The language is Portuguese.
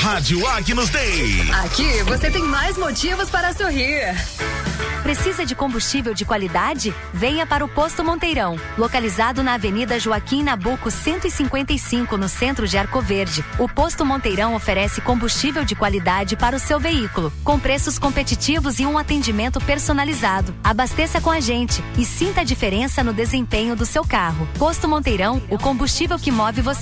Rádio Agnus Dei. Aqui você tem mais motivos para sorrir. Precisa de combustível de qualidade? Venha para o Posto Monteirão, localizado na Avenida Joaquim Nabuco 155, no centro de Arco Verde. O Posto Monteirão oferece combustível de qualidade para o seu veículo, com preços competitivos e um atendimento personalizado. Abasteça com a gente e sinta a diferença no desempenho do seu carro. Posto Monteirão, o combustível que move você.